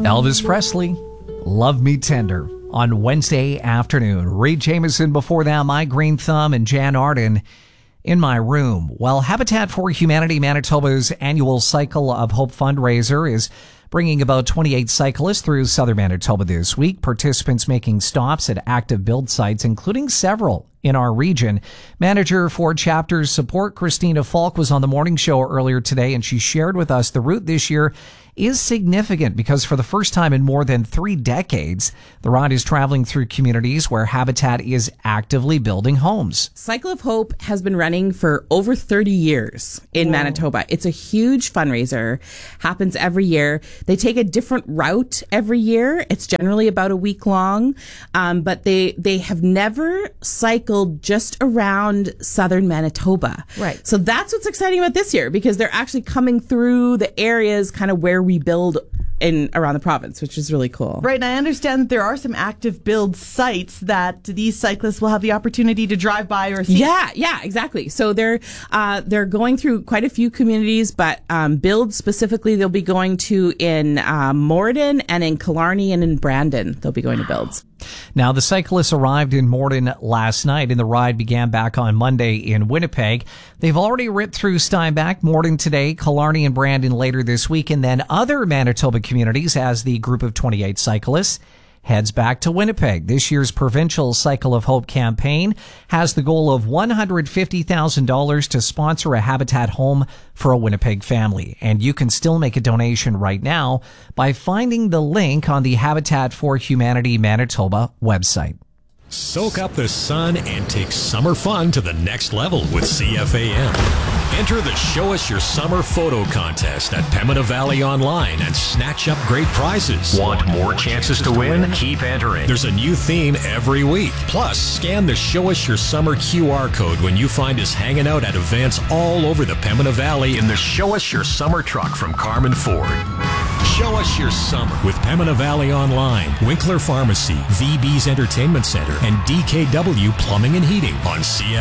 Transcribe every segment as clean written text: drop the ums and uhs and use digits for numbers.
Elvis Presley, Love Me Tender, on Wednesday afternoon. Reed Jameson before that, My Green Thumb, and Jan Arden, In My Room. Well, Habitat for Humanity Manitoba's annual Cycle of Hope fundraiser is bringing about 28 cyclists through southern Manitoba this week. Participants making stops at active build sites, including several in our region. Manager for Chapters Support, Christina Falk, was on the morning show earlier today, and she shared with us the route this year is significant because for the first time in more than 3 decades, the ride is traveling through communities where Habitat is actively building homes. Cycle of Hope has been running for over 30 years in Manitoba. It's a huge fundraiser, happens every year. They take a different route every year. It's generally about a week long, but they have never cycled just around southern Manitoba. Right. So that's what's exciting about this year, because they're actually coming through the areas kind of where we build in around the province, which is really cool. Right, and I understand that there are some active build sites that these cyclists will have the opportunity to drive by or see. Yeah, exactly. So they're going through quite a few communities, but build specifically they'll be going to in Morden and in Killarney and in Brandon. They'll be going to builds. Now, the cyclists arrived in Morden last night, and the ride began back on Monday in Winnipeg. They've already ripped through Steinbach, Morden today, Killarney and Brandon later this week, and then other Manitoba communities as the group of 28 cyclists heads back to Winnipeg. This year's provincial Cycle of Hope campaign has the goal of $150,000 to sponsor a Habitat home for a Winnipeg family. And you can still make a donation right now by finding the link on the Habitat for Humanity Manitoba website. Soak up the sun and take summer fun to the next level with CFAM. Enter the Show Us Your Summer photo contest at Pembina Valley Online and snatch up great prizes. Want more chances to win? Keep entering. There's a new theme every week. Plus, scan the Show Us Your Summer QR code when you find us hanging out at events all over the Pembina Valley in the Show Us Your Summer truck from Carmen Ford. Show Us Your Summer with Pembina Valley Online, Winkler Pharmacy, VB's Entertainment Center, and DKW Plumbing and Heating on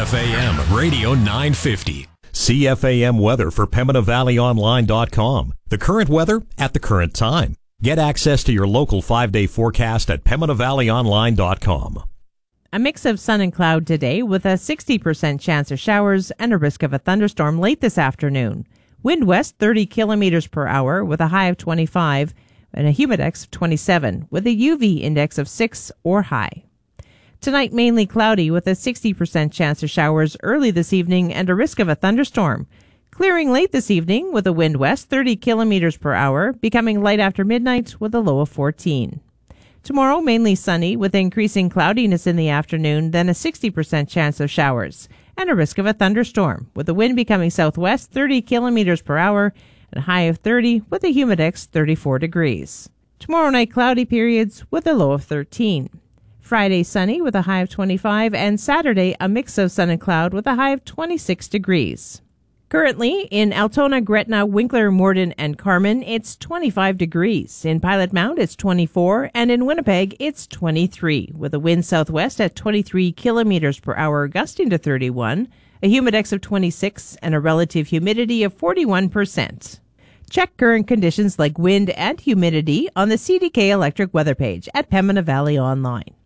CFAM Radio 950. CFAM weather for PembinaValleyOnline.com. The current weather at the current time. Get access to your local 5-day forecast at PembinaValleyOnline.com. A mix of sun and cloud today with a 60% chance of showers and a risk of a thunderstorm late this afternoon. Wind west 30 kilometers per hour with a high of 25 and a humidex of 27 with a UV index of 6 or high. Tonight, mainly cloudy with a 60% chance of showers early this evening and a risk of a thunderstorm. Clearing late this evening with a wind west 30 kilometers per hour, becoming light after midnight with a low of 14. Tomorrow, mainly sunny with increasing cloudiness in the afternoon, then a 60% chance of showers and a risk of a thunderstorm, with the wind becoming southwest 30 kilometers per hour and a high of 30 with a humidex 34 degrees. Tomorrow night, cloudy periods with a low of 13. Friday, sunny with a high of 25, and Saturday, a mix of sun and cloud with a high of 26 degrees. Currently, in Altona, Gretna, Winkler, Morden, and Carman, it's 25 degrees. In Pilot Mount, it's 24, and in Winnipeg, it's 23, with a wind southwest at 23 kilometers per hour, gusting to 31, a humidex of 26, and a relative humidity of 41%. Check current conditions like wind and humidity on the CDK Electric weather page at Pembina Valley Online.